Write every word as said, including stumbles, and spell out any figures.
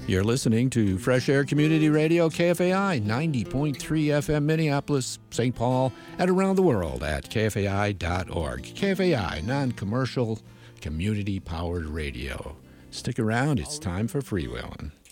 You're listening to Fresh Air Community Radio, K F A I, ninety point three F M, Minneapolis, Saint Paul, and around the world at K F A I dot org. K F A I, non-commercial, community-powered radio. Stick around, it's time for freewheeling.